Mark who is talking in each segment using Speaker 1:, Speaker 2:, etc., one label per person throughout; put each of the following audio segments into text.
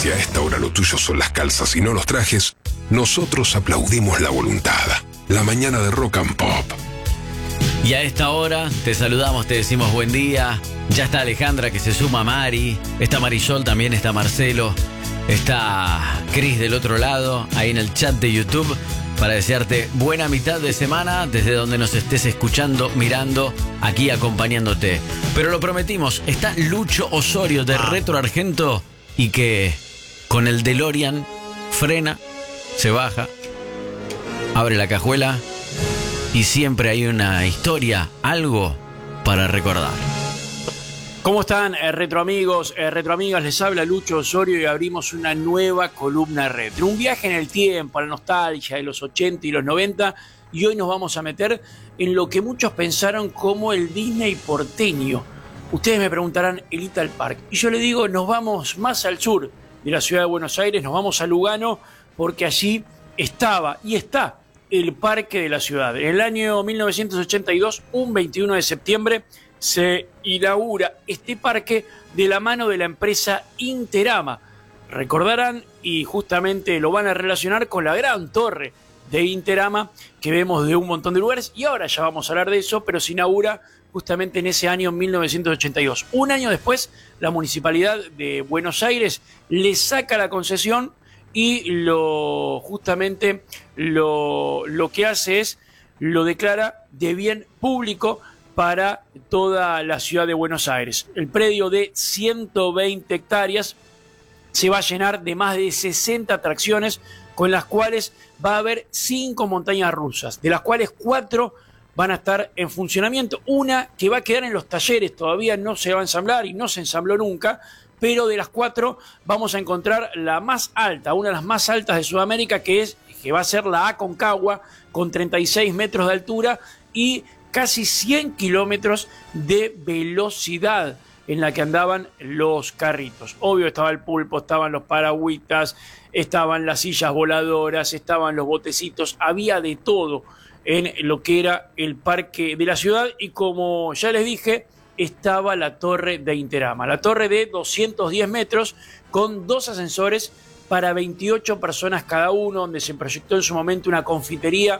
Speaker 1: Si a esta hora lo tuyo son las calzas y no los trajes, nosotros aplaudimos la voluntad. La mañana de Rock and Pop.
Speaker 2: Y a esta hora te saludamos, te decimos buen día. Ya está Alejandra que se suma a Mari. Está Marisol también, está Marcelo. Está Cris del otro lado, ahí en el chat de YouTube, para desearte buena mitad de semana desde donde nos estés escuchando, mirando, aquí acompañándote. Pero lo prometimos, está Lucho Osorio de Retro Argento y que con el DeLorean frena, se baja, abre la cajuela y siempre hay una historia, algo para recordar.
Speaker 3: ¿Cómo están, retroamigos, retroamigas? Les habla Lucho Osorio y abrimos una nueva columna retro. Un viaje en el tiempo, a la nostalgia de los 80 y los 90. Y hoy nos vamos a meter en lo que muchos pensaron como el Disney porteño. Ustedes me preguntarán, el Ital Park. Y yo les digo, nos vamos más al sur de la ciudad de Buenos Aires, nos vamos a Lugano, porque allí estaba y está el parque de la ciudad. En el año 1982, un 21 de septiembre, se inaugura este parque de la mano de la empresa Interama. Recordarán y justamente lo van a relacionar con la gran torre de Interama que vemos de un montón de lugares, y ahora ya vamos a hablar de eso, pero se inaugura justamente en ese año 1982. Un año después, la Municipalidad de Buenos Aires le saca la concesión y lo que hace es lo declara de bien público para toda la ciudad de Buenos Aires. El predio de 120 hectáreas se va a llenar de más de 60 atracciones, con las cuales va a haber 5 montañas rusas, de las cuales 4 van a estar en funcionamiento. Una que va a quedar en los talleres, todavía no se va a ensamblar y no se ensambló nunca, pero de las 4 vamos a encontrar la más alta, una de las más altas de Sudamérica, que va a ser la Aconcagua, con 36 metros de altura y casi 100 kilómetros de velocidad en la que andaban los carritos. Obvio, estaba el pulpo, estaban los paragüitas, estaban las sillas voladoras, estaban los botecitos, había de todo en lo que era el parque de la ciudad. Y como ya les dije, estaba la torre de Interama, la torre de 210 metros con 2 ascensores para 28 personas cada uno, donde se proyectó en su momento una confitería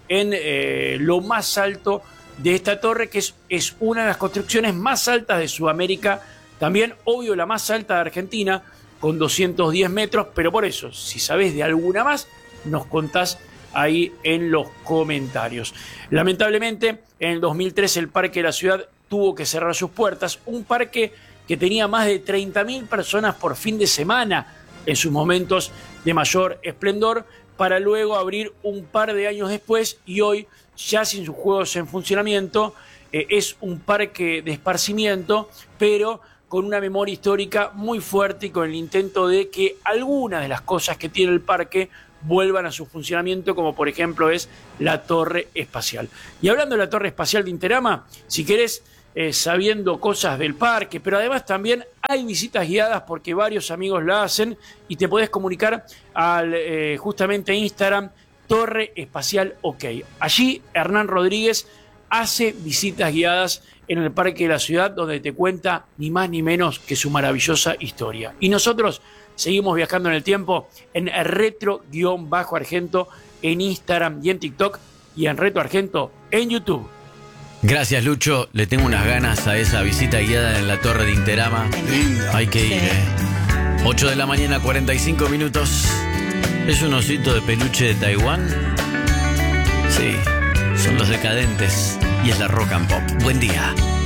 Speaker 3: en lo más alto de esta torre, que es una de las construcciones más altas de Sudamérica, también, obvio, la más alta de Argentina, con 210 metros, pero por eso, si sabés de alguna más, nos contás ahí en los comentarios. Lamentablemente, en el 2003 el Parque de la Ciudad tuvo que cerrar sus puertas, un parque que tenía más de 30.000 personas por fin de semana en sus momentos de mayor esplendor, para luego abrir un par de años después, y hoy, ya sin sus juegos en funcionamiento, es un parque de esparcimiento, pero con una memoria histórica muy fuerte y con el intento de que algunas de las cosas que tiene el parque vuelvan a su funcionamiento, como por ejemplo es la Torre Espacial. Y hablando de la Torre Espacial de Interama, si querés, sabiendo cosas del parque, pero además también hay visitas guiadas porque varios amigos la hacen, y te podés comunicar al justamente Instagram Torre Espacial OK. Allí Hernán Rodríguez hace visitas guiadas en el Parque de la Ciudad, donde te cuenta ni más ni menos que su maravillosa historia. Y nosotros seguimos viajando en el tiempo en Retro-Argento en Instagram y en TikTok, y en Retro Argento en YouTube.
Speaker 2: Gracias, Lucho. Le tengo unas ganas a esa visita guiada en la torre de Interama. Hay que ir, 8 de la mañana, 45 minutos. ¿Es un osito de peluche de Taiwán? Sí, son los Decadentes y es la Rock and Pop. Buen día.